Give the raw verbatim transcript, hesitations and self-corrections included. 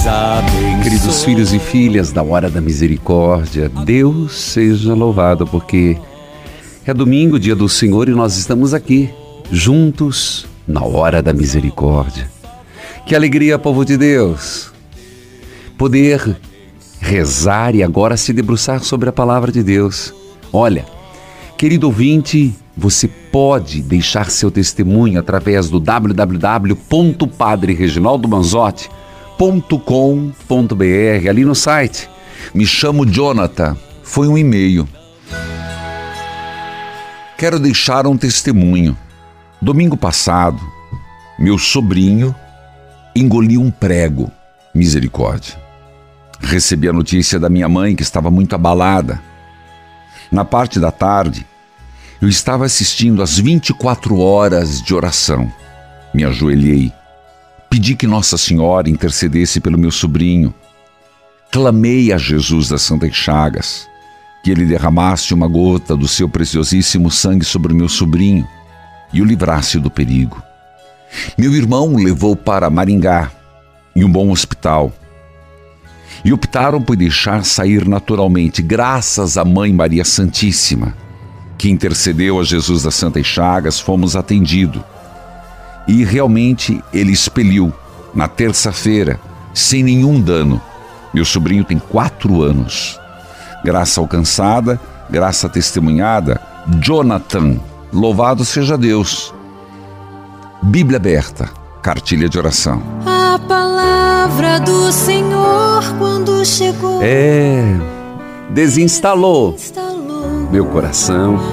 Queridos filhos e filhas da Hora da Misericórdia, Deus seja louvado, porque é domingo, dia do Senhor, e nós estamos aqui, juntos, na Hora da Misericórdia. Que alegria, povo de Deus, poder rezar e agora se debruçar sobre a Palavra de Deus. Olha, querido ouvinte, você pode deixar seu testemunho através do w w w ponto padre reginaldo manzotti ponto com ponto b r, ali no site. Me chamo Jonathan, foi um e-mail. Quero deixar um testemunho. Domingo passado, meu sobrinho engoliu um prego. Misericórdia. Recebi a notícia da minha mãe, que estava muito abalada. Na parte da tarde, eu estava assistindo às vinte e quatro horas de oração. Me ajoelhei. Pedi que Nossa Senhora intercedesse pelo meu sobrinho. Clamei a Jesus das Santas Chagas, que Ele derramasse uma gota do seu preciosíssimo sangue sobre o meu sobrinho e o livrasse do perigo. Meu irmão o levou para Maringá, em um bom hospital, e optaram por deixar sair naturalmente, graças à Mãe Maria Santíssima, que intercedeu a Jesus das Santas Chagas. Fomos atendidos. E realmente ele expeliu, na terça-feira, sem nenhum dano. Meu sobrinho tem quatro anos. Graça alcançada, graça testemunhada, Jonathan, louvado seja Deus. Bíblia aberta, cartilha de oração. A palavra do Senhor quando chegou. É, desinstalou instalou meu coração.